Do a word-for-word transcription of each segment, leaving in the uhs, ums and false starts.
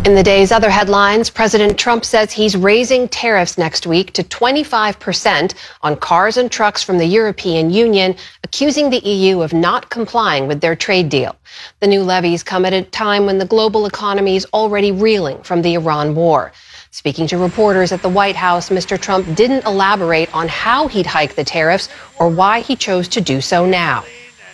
In the day's other headlines, President Trump says he's raising tariffs next week to twenty-five percent on cars and trucks from the European Union, accusing the E U of not complying with their trade deal. The new levies come at a time when the global economy is already reeling from the Iran war. Speaking to reporters at the White House, Mister Trump didn't elaborate on how he'd hike the tariffs or why he chose to do so now.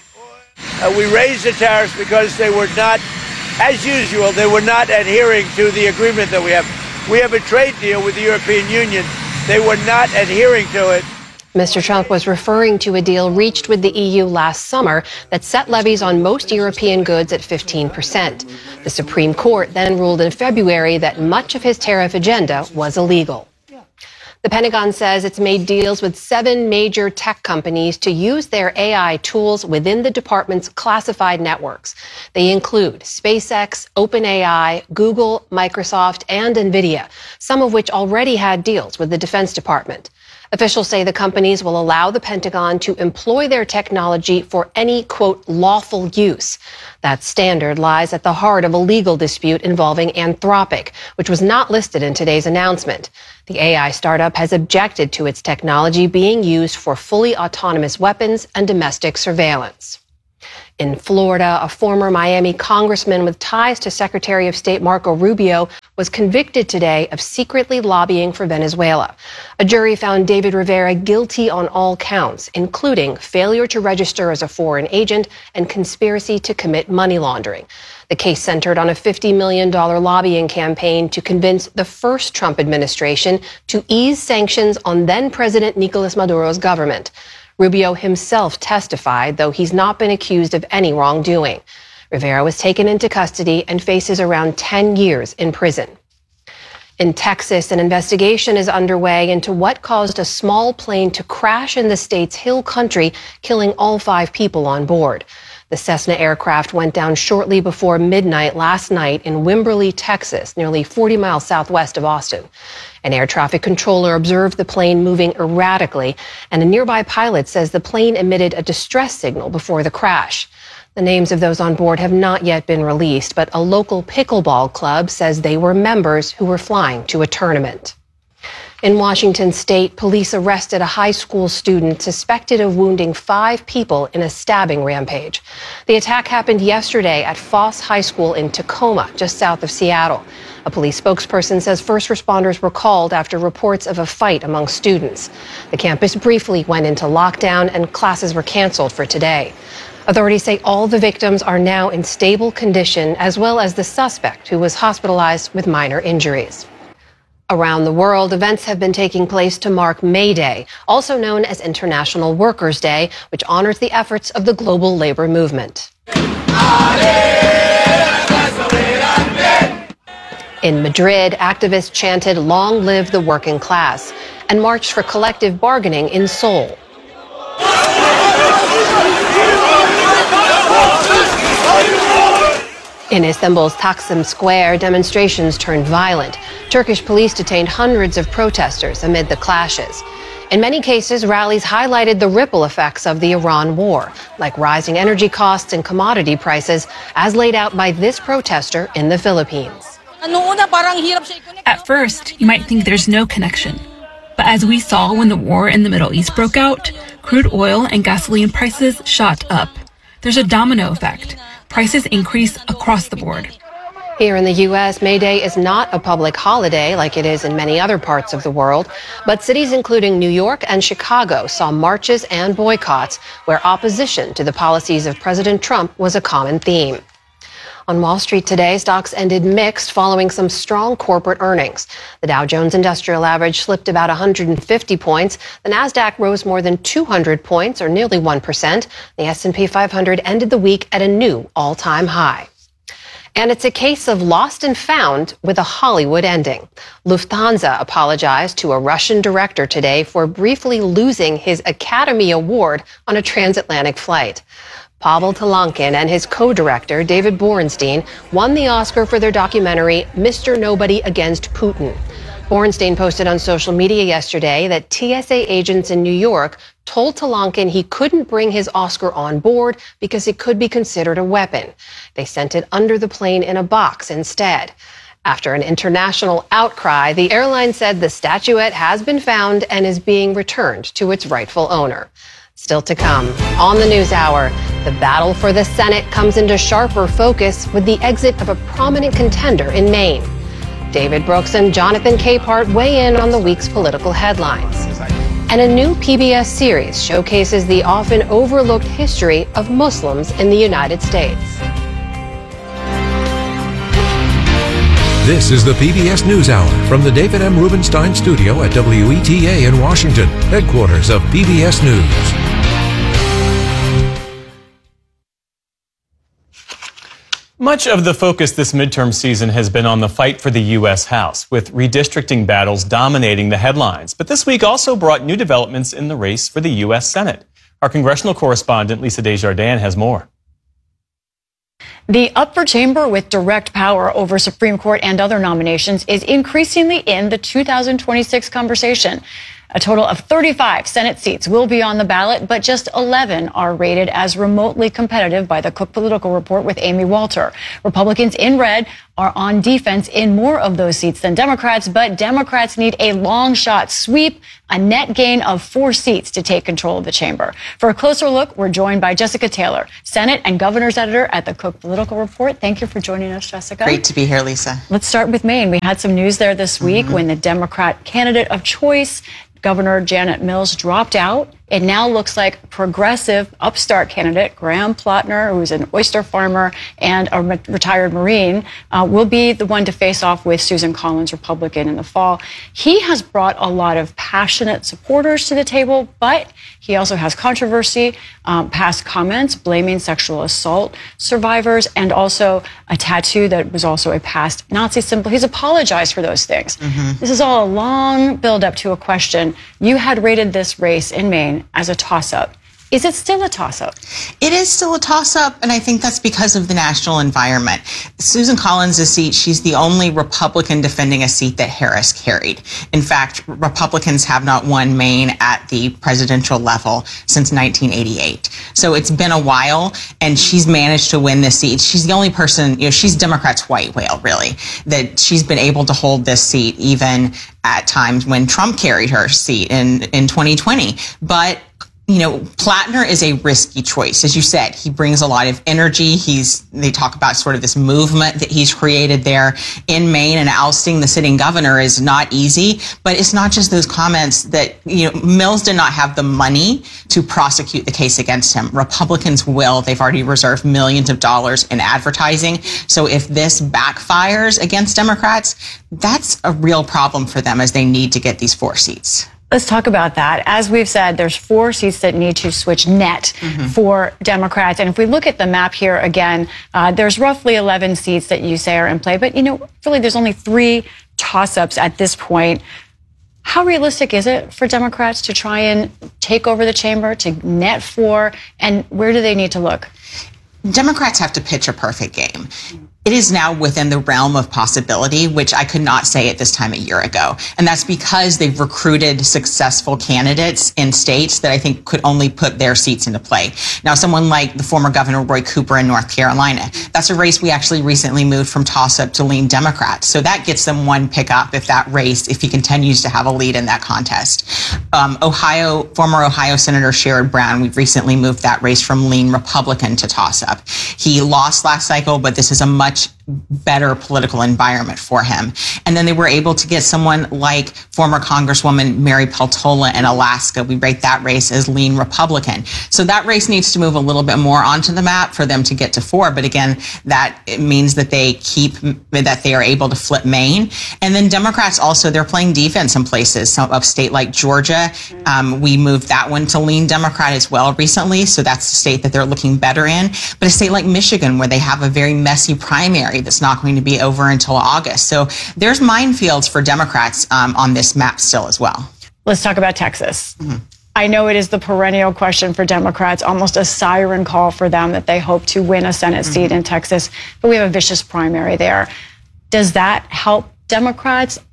Uh, we raised the tariffs because they were not, as usual, they were not adhering to the agreement that we have. We have a trade deal with the European Union. They were not adhering to it. Mister Trump was referring to a deal reached with the E U last summer that set levies on most European goods at fifteen percent. The Supreme Court then ruled in February that much of his tariff agenda was illegal. The Pentagon says it's made deals with seven major tech companies to use their A I tools within the department's classified networks. They include SpaceX, OpenAI, Google, Microsoft, and NVIDIA, some of which already had deals with the Defense Department. Officials say the companies will allow the Pentagon to employ their technology for any, quote, lawful use. That standard lies at the heart of a legal dispute involving Anthropic, which was not listed in today's announcement. The A I startup has objected to its technology being used for fully autonomous weapons and domestic surveillance. In Florida, a former Miami congressman with ties to Secretary of State Marco Rubio was convicted today of secretly lobbying for Venezuela. A jury found David Rivera guilty on all counts, including failure to register as a foreign agent and conspiracy to commit money laundering. The case centered on a fifty million dollars lobbying campaign to convince the first Trump administration to ease sanctions on then-President Nicolas Maduro's government. Rubio himself testified, though he's not been accused of any wrongdoing. Rivera was taken into custody and faces around ten years in prison. In Texas, an investigation is underway into what caused a small plane to crash in the state's hill country, killing all five people on board. The Cessna aircraft went down shortly before midnight last night in Wimberley, Texas, nearly forty miles southwest of Austin. An air traffic controller observed the plane moving erratically, and a nearby pilot says the plane emitted a distress signal before the crash. The names of those on board have not yet been released, but a local pickleball club says they were members who were flying to a tournament. In Washington state, police arrested a high school student suspected of wounding five people in a stabbing rampage. The attack happened yesterday at Foss High School in Tacoma, just south of Seattle. A police spokesperson says first responders were called after reports of a fight among students. The campus briefly went into lockdown and classes were canceled for today. Authorities say all the victims are now in stable condition, as well as the suspect, who was hospitalized with minor injuries. Around the world, events have been taking place to mark May Day, also known as International Workers' Day, which honors the efforts of the global labor movement. In Madrid, activists chanted "Long live the working class" and marched for collective bargaining in Seoul. In Istanbul's Taksim Square, demonstrations turned violent. Turkish police detained hundreds of protesters amid the clashes. In many cases, rallies highlighted the ripple effects of the Iran war, like rising energy costs and commodity prices, as laid out by this protester in the Philippines. At first, you might think there's no connection. But as we saw when the war in the Middle East broke out, crude oil and gasoline prices shot up. There's a domino effect. Prices increase across the board. Here in the U S, May Day is not a public holiday like it is in many other parts of the world, but cities including New York and Chicago saw marches and boycotts where opposition to the policies of President Trump was a common theme. On Wall Street today, stocks ended mixed following some strong corporate earnings. The Dow Jones Industrial Average slipped about one hundred fifty points. The Nasdaq rose more than two hundred points, or nearly one percent. The S and P five hundred ended the week at a new all-time high. And it's a case of lost and found with a Hollywood ending. Lufthansa apologized to a Russian director today for briefly losing his Academy Award on a transatlantic flight. Pavel Talankin and his co-director, David Borenstein, won the Oscar for their documentary, Mister Nobody Against Putin. Borenstein posted on social media yesterday that T S A agents in New York told Talankin he couldn't bring his Oscar on board because it could be considered a weapon. They sent it under the plane in a box instead. After an international outcry, the airline said the statuette has been found and is being returned to its rightful owner. Still to come, on the NewsHour, the battle for the Senate comes into sharper focus with the exit of a prominent contender in Maine. David Brooks and Jonathan Capehart weigh in on the week's political headlines. And a new P B S series showcases the often overlooked history of Muslims in the United States. This is the P B S NewsHour from the David M. Rubenstein studio at W E T A in Washington, headquarters of P B S News. Much of the focus this midterm season has been on the fight for the U S House, with redistricting battles dominating the headlines. But this week also brought new developments in the race for the U S Senate. Our congressional correspondent, Lisa Desjardins, has more. The upper chamber with direct power over Supreme Court and other nominations is increasingly in the two thousand twenty-six conversation. A total of thirty-five Senate seats will be on the ballot, but just eleven are rated as remotely competitive by the Cook Political Report with Amy Walter. Republicans in red are on defense in more of those seats than Democrats, but Democrats need a long shot sweep, a net gain of four seats to take control of the chamber. For a closer look, we're joined by Jessica Taylor, Senate and Governor's Editor at the Cook Political Report. Thank you for joining us, Jessica. Great to be here, Lisa. Let's start with Maine. We had some news there this week mm-hmm. when the Democrat candidate of choice, Governor Janet Mills, dropped out. It now looks like progressive upstart candidate Graham Plotner, who's an oyster farmer and a re- retired Marine, uh, will be the one to face off with Susan Collins, Republican, in the fall. He has brought a lot of passionate supporters to the table, but he also has controversy, um, past comments blaming sexual assault survivors, and also a tattoo that was also a past Nazi symbol. He's apologized for those things. Mm-hmm. This is all a long build-up to a question. You had rated this race in Maine as a toss-up. Is it still a toss-up? It is still a toss-up, and I think that's because of the national environment. Susan Collins' seat, she's the only Republican defending a seat that Harris carried. In fact, Republicans have not won Maine at the presidential level since nineteen eighty-eight. So it's been a while, and she's managed to win this seat. She's the only person, you know, she's Democrats' white whale, really, that she's been able to hold this seat even at times when Trump carried her seat in, in twenty twenty. But you know, Plotner is a risky choice. As you said, he brings a lot of energy. He's, they talk about sort of this movement that he's created there in Maine, and ousting the sitting governor is not easy. But it's not just those comments that, you know, Mills did not have the money to prosecute the case against him. Republicans will. They've already reserved millions of dollars in advertising. So if this backfires against Democrats, that's a real problem for them, as they need to get these four seats. Let's talk about that. As we've said, there's four seats that need to switch net mm-hmm. for Democrats. And if we look at the map here again, uh, there's roughly eleven seats that you say are in play. But, you know, really, there's only three toss-ups at this point. How realistic is it for Democrats to try and take over the chamber, to net four? And where do they need to look? Democrats have to pitch a perfect game. It is now within the realm of possibility, which I could not say at this time a year ago. And that's because they've recruited successful candidates in states that I think could only put their seats into play. Now, someone like the former Governor Roy Cooper in North Carolina, that's a race we actually recently moved from toss-up to lean Democrat. So that gets them one pickup if that race, if he continues to have a lead in that contest. Um, Ohio, former Ohio Senator Sherrod Brown, we've recently moved that race from lean Republican to toss-up. He lost last cycle, but this is a much better political environment for him. And then they were able to get someone like former Congresswoman Mary Peltola in Alaska. We rate that race as lean Republican. So that race needs to move a little bit more onto the map for them to get to four. But again, that means that they keep, that they are able to flip Maine. And then Democrats also, they're playing defense in places. So a state like Georgia, um, we moved that one to lean Democrat as well recently. So that's the state that they're looking better in. But a state like Michigan, where they have a very messy primary that's not going to be over until August. So there's minefields for Democrats um, on this map still as well. Let's talk about Texas. Mm-hmm. I know it is the perennial question for Democrats, almost a siren call for them that they hope to win a Senate seat mm-hmm. in Texas, but we have a vicious primary there. Does that help Democrats?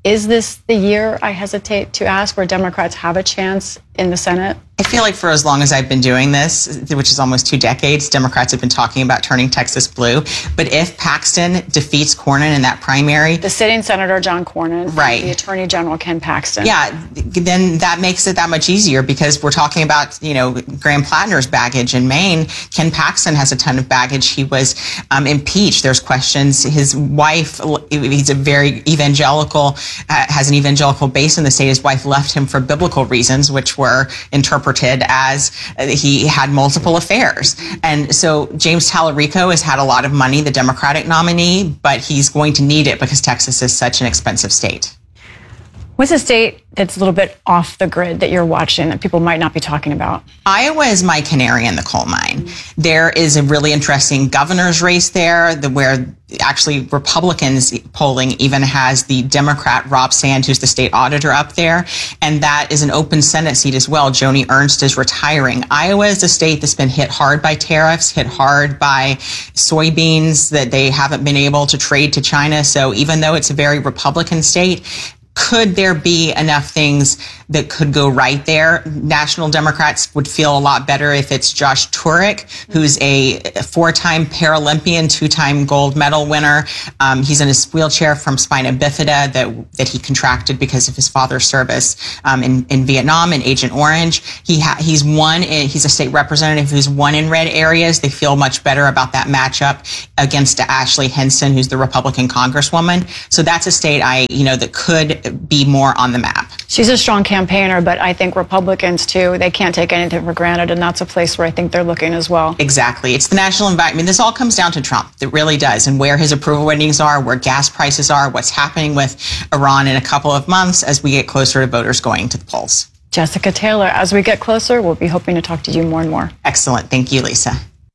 Is this the year, I hesitate to ask, where Democrats have a chance in the Senate? I feel like for as long as I've been doing this, which is almost two decades, Democrats have been talking about turning Texas blue. But if Paxton defeats Cornyn in that primary... The sitting Senator John Cornyn, right. The Attorney General Ken Paxton. Yeah, then that makes it that much easier because we're talking about, you know, Graham Plattner's baggage in Maine. Ken Paxton has a ton of baggage. He was um, impeached. There's questions. His wife, he's a very evangelical, uh, has an evangelical base in the state. His wife left him for biblical reasons, which were interpreted as he had multiple affairs. And so James Tallarico has had a lot of money, the Democratic nominee, but he's going to need it because Texas is such an expensive state. What's a state that's a little bit off the grid that you're watching that people might not be talking about? Iowa is my canary in the coal mine. Mm-hmm. There is a really interesting governor's race there the, where actually Republicans polling even has the Democrat Rob Sand, who's the state auditor, up there. And that is an open Senate seat as well. Joni Ernst is retiring. Iowa is a state that's been hit hard by tariffs, hit hard by soybeans that they haven't been able to trade to China. So even though it's a very Republican state, could there be enough things that could go right there? National Democrats would feel a lot better if it's Josh Turek, who's a four-time Paralympian, two-time gold medal winner. Um, he's in a wheelchair from spina bifida that that he contracted because of his father's service um, in, in Vietnam in Agent Orange. He ha- he's won. In, he's a state representative who's won in red areas. They feel much better about that matchup against Ashley Henson, who's the Republican Congresswoman. So that's a state I, you know, that could be more on the map. She's a strong campaigner, but I think Republicans, too, they can't take anything for granted, and that's a place where I think they're looking as well. Exactly. It's the national environment. I mean, this all comes down to Trump. It really does, and where his approval ratings are, where gas prices are, what's happening with Iran in a couple of months as we get closer to voters going to the polls. Jessica Taylor, as we get closer, we'll be hoping to talk to you more and more. Excellent. Thank you, Lisa.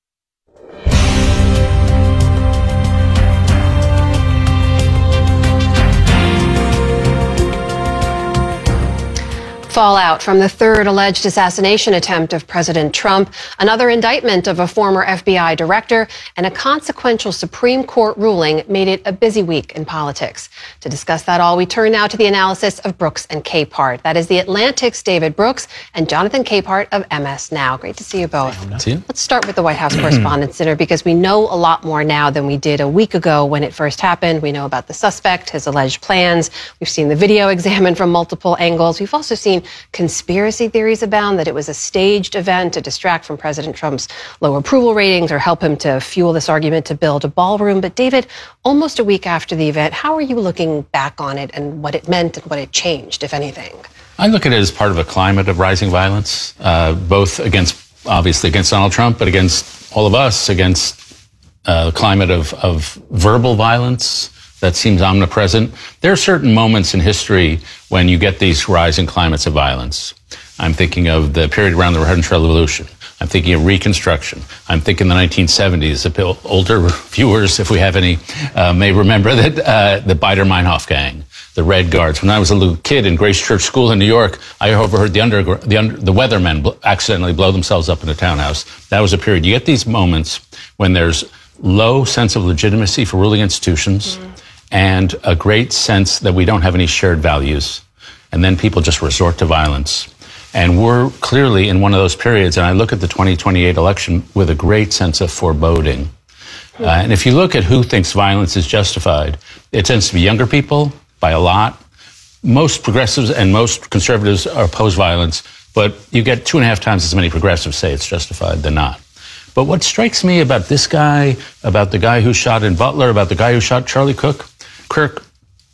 Fallout from the third alleged assassination attempt of President Trump, another indictment of a former F B I director, and a consequential Supreme Court ruling made it a busy week in politics. To discuss that all, we turn now to the analysis of Brooks and Capehart. That is The Atlantic's David Brooks and Jonathan Capehart of M S Now. Great to see you both. See you. Let's start with the White House Correspondents' Dinner because we know a lot more now than we did a week ago when it first happened. We know about the suspect, his alleged plans. We've seen the video examined from multiple angles. We've also seen conspiracy theories abound that it was a staged event to distract from President Trump's low approval ratings or help him to fuel this argument to build a ballroom. But David, almost a week after the event, how are you looking back on it and what it meant and what it changed, if anything? I look at it as part of a climate of rising violence, uh, both against, obviously against Donald Trump, but against all of us, against uh, a climate of, of verbal violence that seems omnipresent. There are certain moments in history when you get these rising climates of violence. I'm thinking of the period around the Industrial Revolution. I'm thinking of Reconstruction. I'm thinking the nineteen seventies. The older viewers, if we have any, uh, may remember that uh, the Bieder-Meinhof gang, the Red Guards. When I was a little kid in Grace Church School in New York, I overheard the under, the, under, the weathermen bl- accidentally blow themselves up in a townhouse. That was a period. You get these moments when there's low sense of legitimacy for ruling institutions, mm-hmm. and a great sense that we don't have any shared values. And then people just resort to violence. And we're clearly in one of those periods. And I look at the twenty twenty-eight election with a great sense of foreboding. Uh, and if you look at who thinks violence is justified, it tends to be younger people by a lot. Most progressives and most conservatives oppose violence, but you get two and a half times as many progressives say it's justified than not. But what strikes me about this guy, about the guy who shot in Butler, about the guy who shot Charlie Cook, Kirk,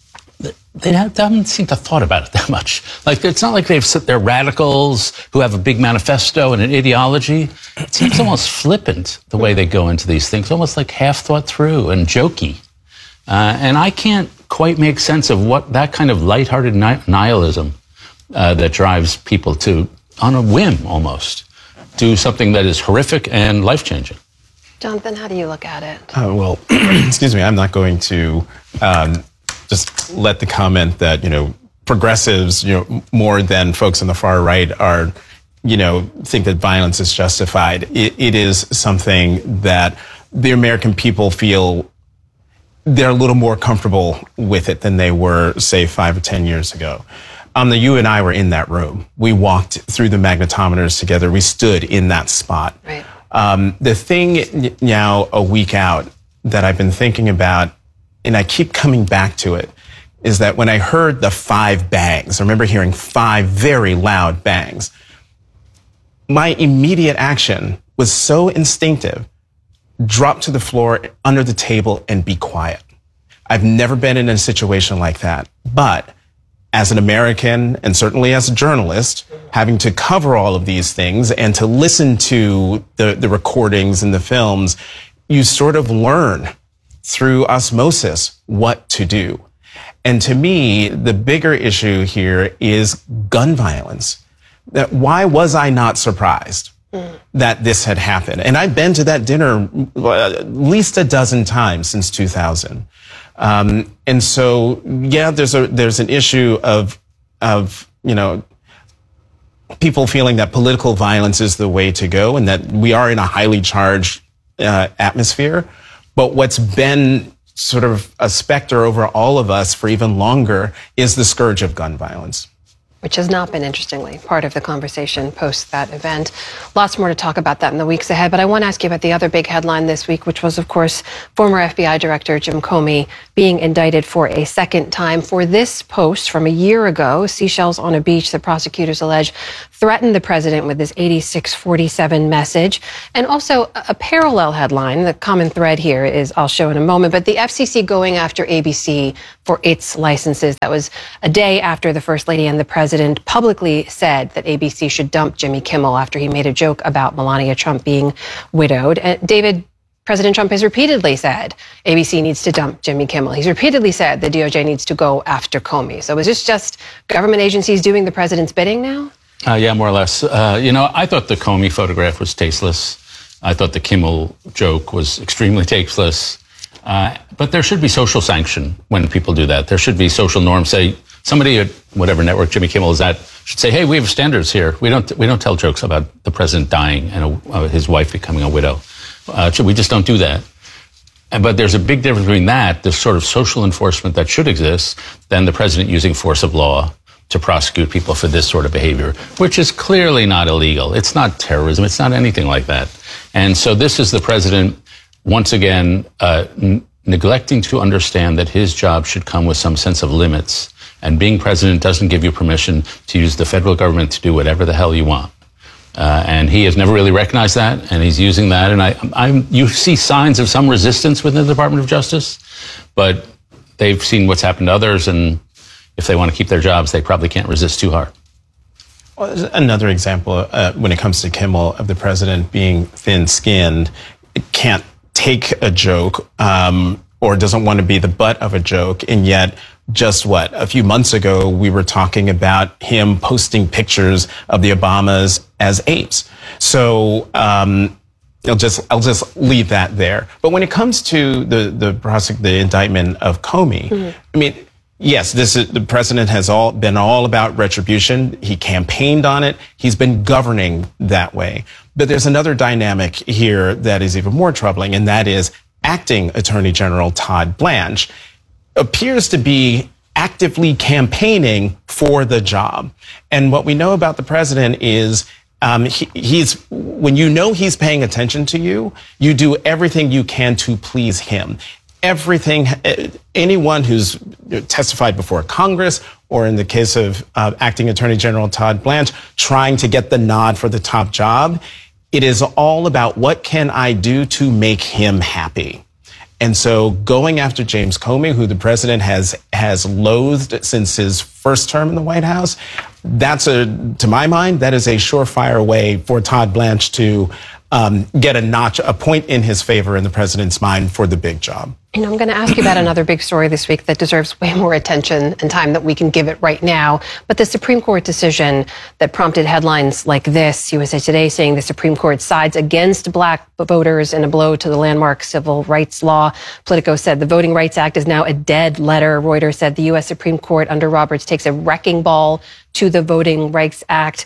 they haven't seemed to have thought about it that much. Like, it's not like they've they're radicals who have a big manifesto and an ideology. It seems almost flippant the way they go into these things, almost like half thought through and jokey. Uh, and I can't quite make sense of what that kind of lighthearted ni- nihilism uh, that drives people to, on a whim almost, do something that is horrific and life-changing. Jonathan, how do you look at it? Uh, well, excuse me, I'm not going to um, just let the comment that, you know, progressives, you know, more than folks on the far right are, you know, think that violence is justified. It, it is something that the American people feel they're a little more comfortable with it than they were, say, five or ten years ago. Um, the, you and I were in that room. We walked through the magnetometers together. We stood in that spot. Right. Um, the thing now, a week out, that I've been thinking about, and I keep coming back to it, is that when I heard the five bangs, I remember hearing five very loud bangs, my immediate action was so instinctive. Drop to the floor, under the table, and be quiet. I've never been in a situation like that. But as an American, and certainly as a journalist, having to cover all of these things and to listen to the, the recordings and the films, you sort of learn through osmosis what to do. And to me, the bigger issue here is gun violence. That why was I not surprised that this had happened? And I've been to that dinner at least a dozen times since two thousand. Um, and so, yeah, there's a, there's an issue of, of, you know, people feeling that political violence is the way to go and that we are in a highly charged uh, atmosphere. But what's been sort of a specter over all of us for even longer is the scourge of gun violence. Which has not been, interestingly, part of the conversation post that event. Lots more to talk about that in the weeks ahead, but I want to ask you about the other big headline this week, which was, of course, former F B I Director Jim Comey being indicted for a second time for this post from a year ago, seashells on a beach that prosecutors allege threatened the president with this eighty-six forty-seven message. And also a parallel headline, the common thread here is, I'll show in a moment, but the F C C going after A B C for its licenses. That was a day after the First Lady and the President publicly said that A B C should dump Jimmy Kimmel after he made a joke about Melania Trump being widowed. And David, President Trump has repeatedly said A B C needs to dump Jimmy Kimmel. He's repeatedly said the D O J needs to go after Comey. So is this just government agencies doing the president's bidding now? Uh, yeah, more or less. Uh, you know, I thought the Comey photograph was tasteless. I thought the Kimmel joke was extremely tasteless. Uh, but there should be social sanction when people do that. There should be social norms. Say, somebody at whatever network Jimmy Kimmel is at should say, hey, we have standards here. We don't we don't tell jokes about the president dying and a, uh, his wife becoming a widow. Uh, we just don't do that. And, but there's a big difference between that, the sort of social enforcement that should exist, than the president using force of law to prosecute people for this sort of behavior, which is clearly not illegal. It's not terrorism. It's not anything like that. And so this is the president, once again, uh, n- neglecting to understand that his job should come with some sense of limits. And being president doesn't give you permission to use the federal government to do whatever the hell you want. Uh, and he has never really recognized that, and he's using that. And I, I'm, you see signs of some resistance within the Department of Justice, but they've seen what's happened to others, and if they want to keep their jobs, they probably can't resist too hard. Well, another example uh, when it comes to Kimmel of the president being thin-skinned, can't take a joke um, or doesn't want to be the butt of a joke, and yet just what, a few months ago, we were talking about him posting pictures of the Obamas as apes. So um, I'll just I'll just leave that there. But when it comes to the the, prosec- the indictment of Comey, mm-hmm. I mean, yes, this is, the president has all been all about retribution. He campaigned on it. He's been governing that way. But there's another dynamic here that is even more troubling, and that is acting Attorney General Todd Blanche appears to be actively campaigning for the job. And what we know about the president is um, he, he's when you know he's paying attention to you, you do everything you can to please him. Everything, anyone who's testified before Congress, or in the case of uh, acting Attorney General Todd Blanche, trying to get the nod for the top job, it is all about what can I do to make him happy. And so going after James Comey, who the president has has loathed since his first term in the White House, that's a, to my mind, that is a surefire way for Todd Blanche to um, get a notch, a point in his favor in the president's mind for the big job. You know, I'm going to ask you about another big story this week that deserves way more attention and time that we can give it right now. But the Supreme Court decision that prompted headlines like this, U S A Today saying the Supreme Court sides against black voters in a blow to the landmark civil rights law. Politico said the Voting Rights Act is now a dead letter. Reuters said the U S Supreme Court under Roberts takes a wrecking ball to the Voting Rights Act.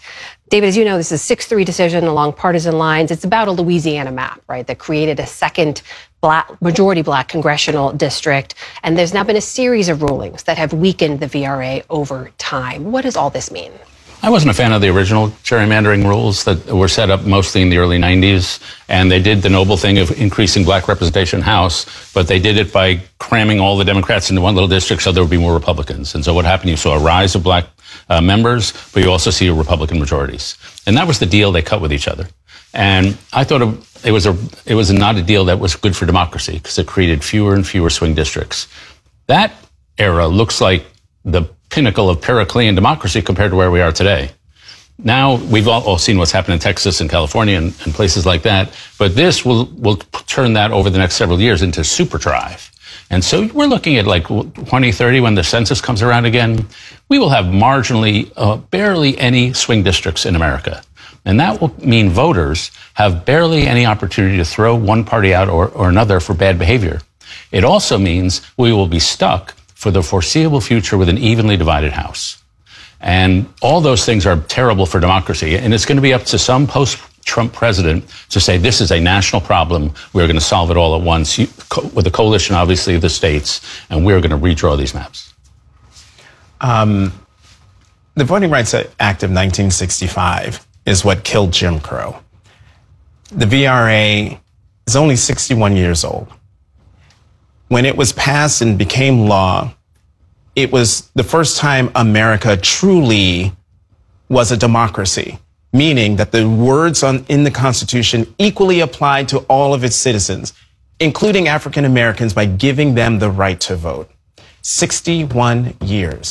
David, as you know, this is a six three decision along partisan lines. It's about a Louisiana map, right, that created a second black, majority black congressional district. And there's now been a series of rulings that have weakened the V R A over time. What does all this mean? I wasn't a fan of the original gerrymandering rules that were set up mostly in the early nineties, and they did the noble thing of increasing black representation in House, but they did it by cramming all the Democrats into one little district so there would be more Republicans. And so what happened, you saw a rise of black uh, members, but you also see Republican majorities. And that was the deal they cut with each other. And I thought it was a it was not a deal that was good for democracy because it created fewer and fewer swing districts. That era looks like the pinnacle of Periclean democracy compared to where we are today. Now, we've all, all seen what's happened in Texas and California and, and places like that, but this will, will turn that over the next several years into super drive. And so we're looking at like twenty thirty, when the census comes around again, we will have marginally, uh, barely any swing districts in America. And that will mean voters have barely any opportunity to throw one party out or, or another for bad behavior. It also means we will be stuck for the foreseeable future with an evenly divided House. And all those things are terrible for democracy. And it's going to be up to some post-Trump president to say, this is a national problem. We're going to solve it all at once with a coalition, obviously, of the states. And we're going to redraw these maps. Um, the Voting Rights Act of nineteen sixty-five is what killed Jim Crow. The V R A is only sixty-one years old. When it was passed and became law, it was the first time America truly was a democracy, meaning that the words on, in the Constitution equally applied to all of its citizens, including African Americans, by giving them the right to vote. sixty-one years.